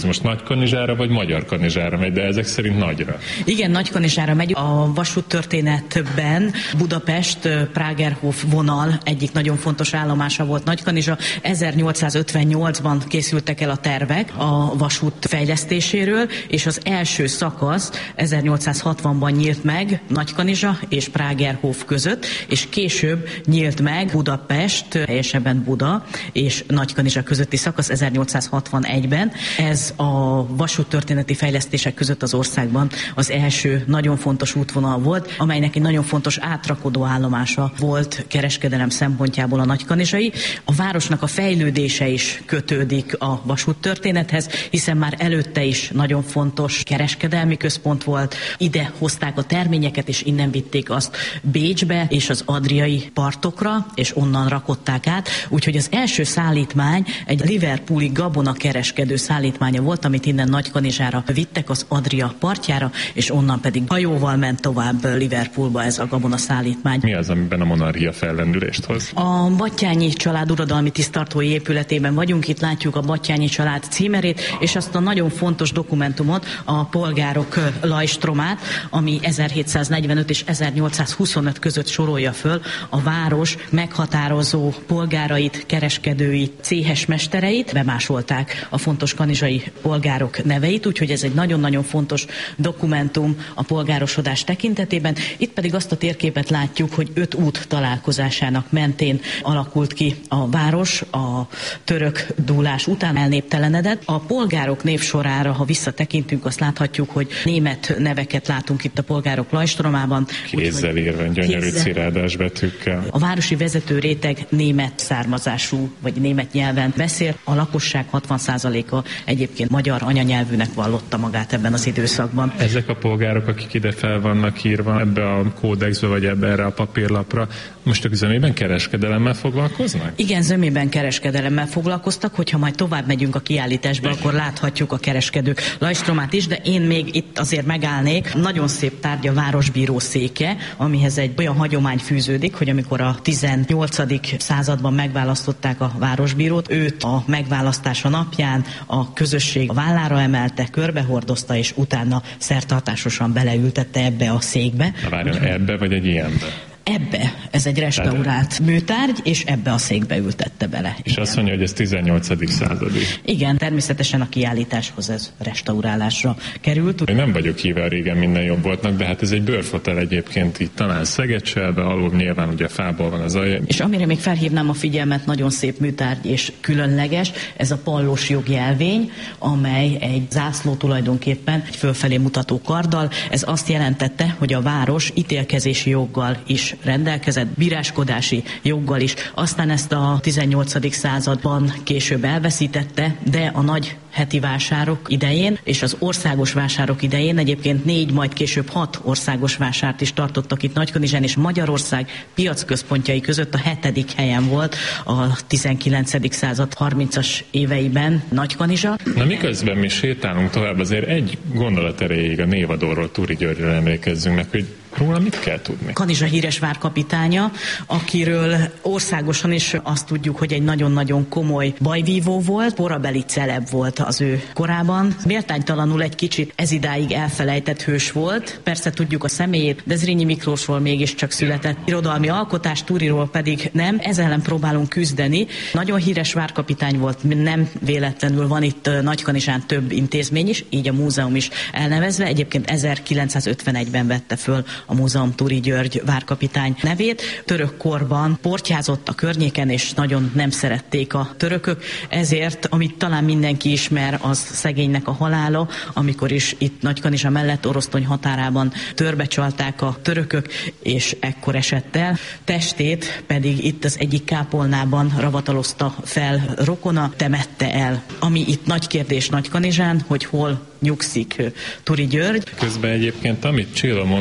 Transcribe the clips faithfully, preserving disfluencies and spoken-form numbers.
Most Nagykanizsára vagy Magyarkanizsára megy, de ezek szerint Nagyra. Igen, Nagykanizsára megy. A vasúttörténetben Budapest-Pragerhof vonal egyik nagyon fontos állomása volt Nagykanizsa. ezernyolcszázötvennyolcban készültek el a tervek a vasút fejlesztéséről, és az első szakasz ezernyolcszázhatvanban nyílt meg Nagykanizsa és Pragerhof között, és később nyílt meg Budapest, helyesebben Buda és Nagykanizsa közötti szakasz ezernyolcszázhatvanegyben. Ez a vasúttörténeti fejlesztések között az országban az első nagyon fontos útvonal volt, amelynek egy nagyon fontos átrakodó állomása volt kereskedelem szempontjából a nagykanizsai. A városnak a fejlődése is kötődik a vasúttörténethez, hiszen már előtte is nagyon fontos kereskedelmi központ volt. Ide hozták a terményeket, és innen vitték azt Bécsbe és az adriai partokra, és onnan rakották át. Úgyhogy az első szállítmány egy liverpooli gabona kereskedő szállítmánya volt, amit innen Nagykanizsára vittek az Adria partjára, és onnan pedig hajóval ment tovább Liverpoolba ez a gabona szállítmány. Mi az, amiben a monarchia fellendülést hoz? A Batthyány család uradalmi tiszttartói épületében vagyunk, itt látjuk a Batthyány család címerét, és azt a nagyon fontos dokumentumot, a polgárok lajstromát, ami ezerhétszáznegyvenöt és ezernyolcszázhuszonöt között sorolja föl a város meghatározó polgárait, kereskedőit, céhes mestereit, bemásolták a fontos kanizsai polgárok neveit, úgyhogy ez egy nagyon-nagyon fontos dokumentum a polgárosodás tekintetében. Itt pedig azt a térképet látjuk, hogy öt út találkozásának mentén alakult ki a város, a török dúlás után elnéptelenedett. A polgárok névsorára, ha visszatekintünk, azt láthatjuk, hogy német neveket látunk itt a polgárok lajstromában. Kézzel írva, gyönyörű cirádás betűkkel. A városi vezető réteg német származású, vagy német nyelven beszél. A lakosság hatvan százaléka egyébként magyar anyanyelvűnek vallotta magát ebben az időszakban. Ezek a polgárok, akik ide fel vannak írva ebbe a kódexbe, vagy ebbe erre a papírlapra, most a zömében kereskedelemmel foglalkoznak? Igen, zömében kereskedelemmel foglalkoztak, hogyha majd tovább megyünk a kiállításba, akkor láthatjuk a kereskedők lajstromát is, de én még itt azért megállnék. Nagyon szép tárgy a városbíró széke, amihez egy olyan hagyomány fűződik, hogy amikor a tizennyolcadik században megválasztották a városbírót, őt a megválasztása napján a közösség a vállára emelte, körbehordozta, és utána szertartásosan beleültette ebbe a székbe. Na várjon, ebbe vagy egy ilyenbe? Ebbe, ez egy restaurált műtárgy, és ebbe a székbe ültette bele. És igen. Azt mondja, hogy ez tizennyolcadik századi. Igen, természetesen a kiállításhoz ez restaurálásra került. Én nem vagyok híve a régen minden jobb voltnak, de hát ez egy bőrfotel egyébként itt talán Szegecselbe, alul nyilván ugye fából van az alja. És amire még felhívnám a figyelmet, nagyon szép műtárgy és különleges, ez a pallós jogjelvény, amely egy zászló tulajdonképpen egy fölfelé mutató karddal. Ez azt jelentette, hogy a város ítélkezési joggal is rendelkezett, bíráskodási joggal is. Aztán ezt a tizennyolcadik században később elveszítette, de a nagy heti vásárok idején és az országos vásárok idején egyébként négy, majd később hat országos vásárt is tartottak itt Nagykanizsán, és Magyarország piacközpontjai között a hetedik helyen volt a tizenkilencedik század harmincas éveiben Nagykanizsa. Na miközben mi sétálunk tovább, azért egy gondolat erejéig a névadóról, Turi Györgyről emlékezzünk meg, hogy róla mit kell tudni? Kanizsa híres várkapitánya, akiről országosan is azt tudjuk, hogy egy nagyon-nagyon komoly bajvívó volt, korabeli celeb volt az ő korában. Méltánytalanul egy kicsit ezidáig elfelejtett hős volt. Persze tudjuk a személyét, de Zrínyi Miklósról mégiscsak született irodalmi alkotás, Turiról pedig nem. Ezzel ellen próbálunk küzdeni. Nagyon híres várkapitány volt, nem véletlenül van itt Nagykanizsán több intézmény is, így a múzeum is elnevezve. Egyébként ezerkilencszázötvenegyben vette föl a múzeum Turi György várkapitány nevét. Török korban portyázott a környéken, és nagyon nem szerették a törökök, ezért, amit talán mindenki ismer, az szegénynek a halála, amikor is itt Nagykanizsa mellett Orosztony határában törbecsalták a törökök, és ekkor esett el. Testét pedig itt az egyik kápolnában ravatalozta fel rokona, temette el. Ami itt nagy kérdés Nagykanizsán, hogy hol nyugszik Turi György. Közben egyébként, amit Csilla mondott, hogy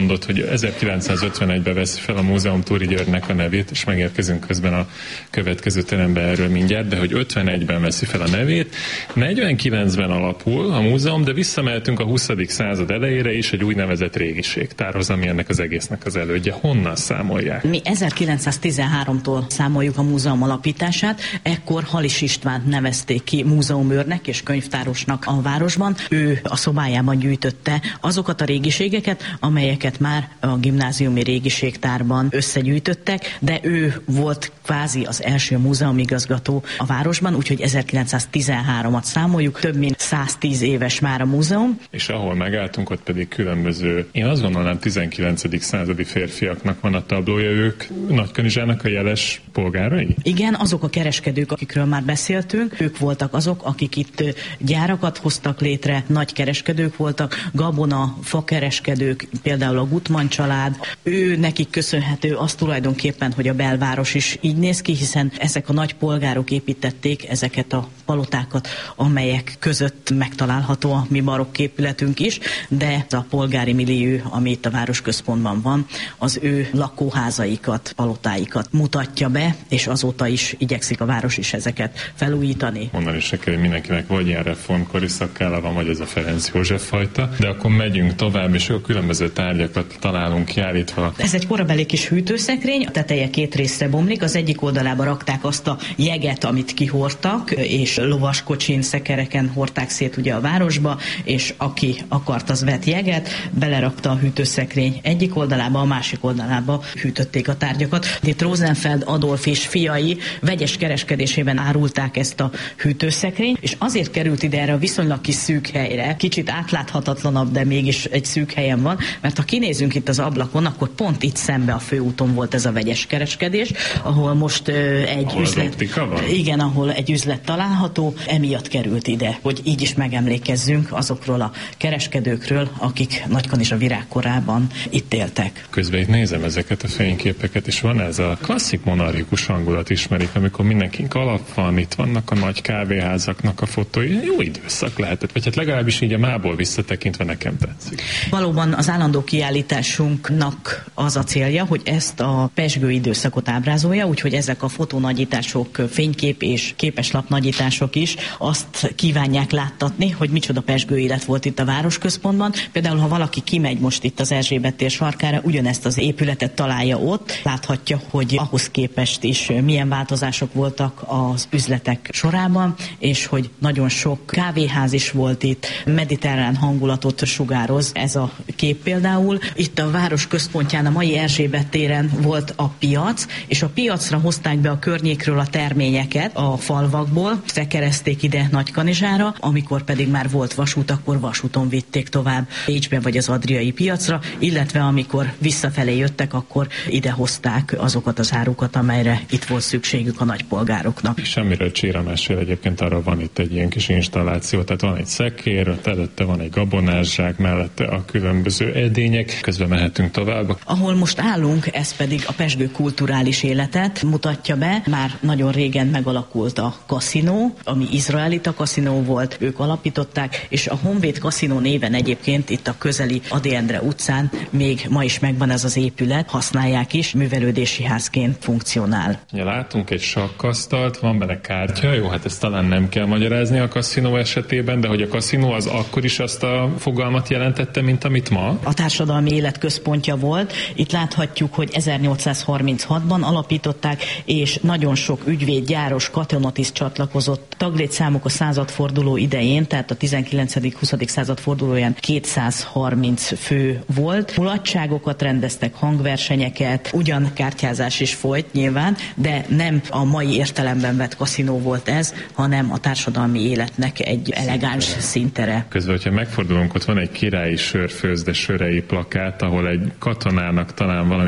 ezerkilencszázötvenegyben veszi fel a múzeum Turi Györgynek a nevét, és megérkezünk közben a következő terembe erről mindjárt, de hogy ötvenegyben veszi fel a nevét, negyvenkilencben alapul a múzeum, de visszamehetünk a huszadik század elejére is egy úgynevezett régiségtárhoz, ami ennek az egésznek az elődje. Honnan számolják? Mi ezerkilencszáztizenháromtól számoljuk a múzeum alapítását, ekkor Halis Istvánt nevezték ki múzeumőrnek és könyvtárosnak a városban. Ő a szobájában gyűjtötte azokat a régiségeket, amelyeket már a gimnáziumi régiségtárban összegyűjtöttek, de ő volt kvázi az első múzeumigazgató a városban, úgyhogy ezerkilencszáztizenháromat számoljuk, több mint száztíz éves már a múzeum. És ahol megálltunk, ott pedig különböző, én azt gondolnám tizenkilencedik századi férfiaknak van a tablója, ők Nagykanizsának a jeles polgárai? Igen, azok a kereskedők, akikről már beszéltünk, ők voltak azok, akik itt gyárakat hoztak létre, nagy kereskedők voltak, gabona, fakereskedők, például a Gutmann család. Ő nekik köszönhető az tulajdonképpen, hogy a belváros is így néz ki, hiszen ezek a nagy polgárok építették ezeket a palotákat, amelyek között megtalálható a mi barokk épületünk is, de a polgári millió, ami itt a városközpontban van, az ő lakóházaikat, palotáikat mutatja be, és azóta is igyekszik a város is ezeket felújítani. Mondani is kell, hogy mindenkinek vagy ilyen reformkori szakkála van, vagy ez a Ferenc József fajta, de akkor megyünk tovább, és a különböző tárgyakat találunk kiállítva. Ez egy korabeli kis hűtőszekrény, a teteje két részre bomlik, az egyik oldalába rakták azt a jeget, amit kihordtak, és lovaskocsin, szekereken hordták szét ugye a városba, és aki akart, az vett jeget, belerakta a hűtőszekrény egyik oldalába, a másik oldalába hűtötték a tárgyakat. Itt Rosenfeld Adolf és fiai vegyes kereskedésében árulták ezt a hűtőszekrényt, és azért került ide erre a viszonylag kis szűk helyre, kicsit átláthatatlanabb, de mégis egy szűk helyen van, mert ha kinézünk itt az ablakon, akkor pont itt szembe a főúton volt ez a vegyes kereskedés, ahol most uh, egy ahol üzlet... Igen, ahol egy üzlet található, emiatt került ide, hogy így is megemlékezzünk azokról a kereskedőkről, akik Nagykanizsa virágkorában itt éltek. Közben itt nézem ezeket a fényképeket, és van ez a klasszik monarchikus hangulat, ismerik, amikor mindenki kalap van, itt vannak a nagy kávéházaknak a fotói. Jó időszak lehetett, vagy hát legalábbis így a mából visszatekintve nekem tetszik. Valóban az állandó kiállításunknak az a célja, hogy ezt a pezsgő időszakot ábrázolja, úgyhogy ezek a fotónagyítások, fénykép és képeslap nagyítások is azt kívánják láttatni, hogy micsoda pezsgő élet volt itt a városközpontban. Például, ha valaki kimegy most itt az Erzsébet tér sarkára, ugyanezt az épületet találja ott, láthatja, hogy ahhoz képest is milyen változások voltak az üzletek sorában, és hogy nagyon sok kávéház is volt itt, mediterrán hangulatot sugároz ez a kép például. Itt a város központján, a mai Erzsébet téren volt a piac, és a piacra hozták be a környékről a terményeket a falvakból, szekerezték ide Nagykanizsára, amikor pedig már volt vasút, akkor vasúton vitték tovább Pécsbe vagy az adriai piacra, illetve amikor visszafelé jöttek, akkor ide hozták azokat az árukat, amelyre itt volt szükségük a nagypolgároknak. És amiről Csira mesél, egyébként arra van itt egy ilyen kis installáció, tehát van egy szekér, előtte van egy gabonászsák, mellette a különböző edények, közben mehetünk tovább. Ahol most állunk, ez pedig a pezsgő kulturális életet mutatja be. Már nagyon régen megalakult a kaszinó, ami izraelita kaszinó volt, ők alapították, és a Honvéd kaszinó néven egyébként itt a közeli Ady Endre utcán még ma is megvan ez az épület, használják is, művelődési házként funkcionál. Ja, látunk egy sakkasztalt, van benne kártya, jó, hát ezt talán nem kell magyarázni a kaszinó esetében, de hogy a kaszinó az akkor is azt a fogalmat jelentette, mint amit ma? A társadalmi élet központja volt. Itt láthatjuk, hogy ezernyolcszázharminchatban alapították, és nagyon sok ügyvéd, gyáros, katonatiszt csatlakozott. Taglétszámuk a századforduló idején, tehát a tizenkilencedik-huszadik századfordulóján kétszázharminc fő volt. Mulatságokat rendeztek, hangversenyeket, ugyan kártyázás is folyt nyilván, de nem a mai értelemben vett kaszinó volt ez, hanem a társadalmi életnek egy elegáns szintere. Közben, hogyha megfordulunk, ott van egy királyi sörfőzde sörei plakát, ahol egy katonának talán valami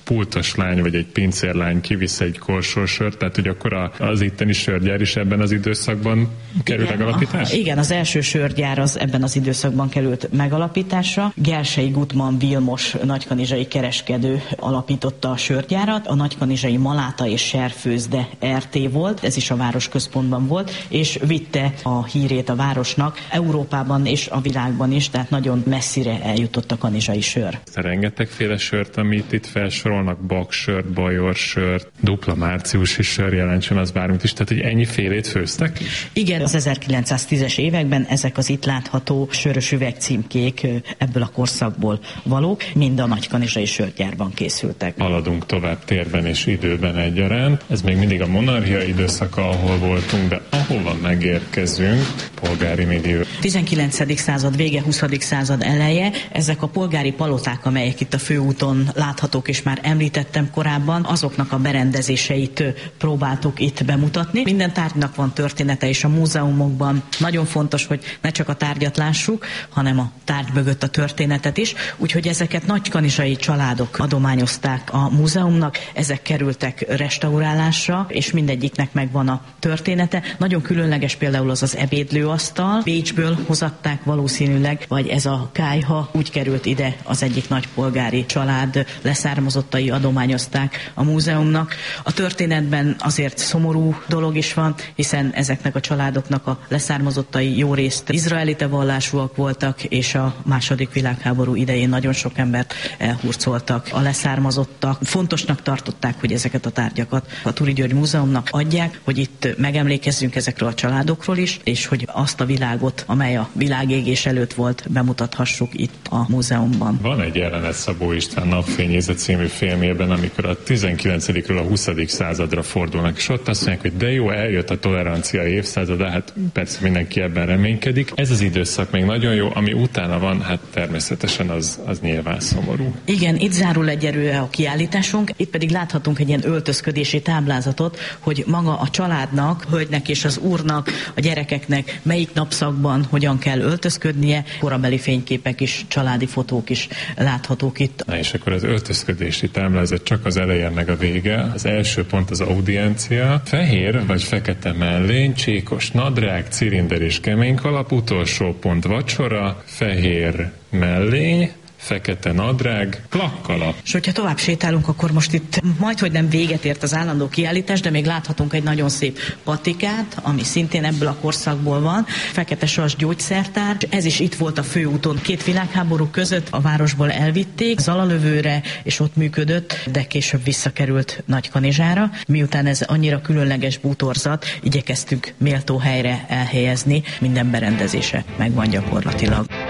pultos lány vagy egy pincérlány kivisz egy korsósört, tehát hogy akkor az itteni sörgyár is ebben az időszakban kerül igen, megalapításra? Igen, az első sörgyár az ebben az időszakban került megalapításra. Gersei Gutmann Vilmos nagykanizsai kereskedő alapította a sörgyárat. A nagykanizsai Maláta és Serfőzde er té volt, ez is a városközpontban volt, és vitte a hírét a városnak Európában és a világban is, tehát nagyon messzire eljutott a kanizsai sör. Rengetegféle sört, amit itt felsorolnak, baksört, bajorsört, dupla márciusi sör, jelentsen az bármit is, tehát hogy ennyi félét főztek? Igen, az ezerkilencszáztízes években ezek az itt látható sörös üvegcímkék ebből a korszakból valók, mind a nagykanizsai sörgyárban készültek. Haladunk tovább térben és időben egyaránt. Ez még mindig a monarchia időszaka, ahol voltunk, de ahova megérkezünk, polgári millió. tizenkilencedik század vége, huszadik század eleje, ezek a polgári paloták, amelyek itt a főúton láthatók, és már említettem korábban, azoknak a berendezéseit próbáltuk itt bemutatni. Minden tárgynak van története, és a múzeumokban nagyon fontos, hogy ne csak a tárgyat lássuk, hanem a tárgy mögött a történetet is. Úgyhogy ezeket nagykanizsai családok adományozták a múzeumnak, ezek kerültek restaurálásra, és mindegyiknek megvan a története. Nagyon különleges például az az ebédlőasztal, Bécsből hozatták valószínűleg, vagy ez a kályha úgy került ide, az egyik nagy polgári család leszármazottai adományozták a múzeumnak. A történetben azért szomorú dolog is van, hiszen ezeknek a családoknak a leszármazottai jó részt izraelite vallásúak voltak, és a második világháború idején nagyon sok embert elhurcoltak a leszármazottak. Fontosnak tartották, hogy ezeket a tárgyakat a Turi György Múzeumnak adják, hogy itt megemlékezzünk ezekről a családokról is, és hogy azt a világot, amely a világégés előtt volt, bemutathassuk itt a múzeumban. Van egy jelenet Szabó István Napfényészet című filmjében, amikor a tizenkilencedikről a huszadik századra fordulnak, és ott azt mondják, hogy de jó, eljött a tolerancia évszázada, hát persze mindenki ebben reménykedik. Ez az időszak még nagyon jó, ami utána van, hát természetesen az, az nyilván szomorú. Igen, itt zárul egyelőre a kiállításunk, itt pedig láthatunk egy ilyen öltözködési táblázatot, hogy maga a családnak, hölgynek és az úrnak, a gyerekeknek melyik napszakban hogyan kell öltözködnie, korabeli fényképek is, családi fotók is láthatók itt. Na és akkor az öltözködési táblázat csak az eleje meg a vége. Az első pont az audiencia. Fehér vagy fekete mellény, csíkos nadrág, cilinder és kemény kalap, utolsó pont vacsora, fehér mellény, fekete nadrág, plakkalap. És hogyha tovább sétálunk, akkor most itt majdhogy nem véget ért az állandó kiállítás, de még láthatunk egy nagyon szép patikát, ami szintén ebből a korszakból van. Fekete sas gyógyszertár. Ez is itt volt a főúton. Két világháború között a városból elvitték Zalalövőre, és ott működött, de később visszakerült Nagykanizsára. Miután ez annyira különleges bútorzat, igyekeztünk méltó helyre elhelyezni, minden berendezése megvan gyakorlatilag.